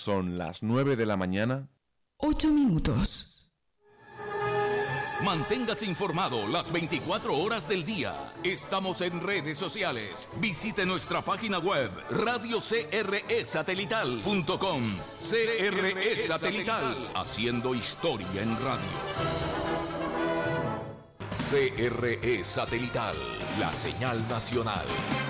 Son las 9 de la mañana. 8 minutos. Manténgase informado las 24 horas del día. Estamos en redes sociales. Visite nuestra página web radiocresatelital.com. CRE Satelital, haciendo historia en radio. CRE Satelital, la señal nacional.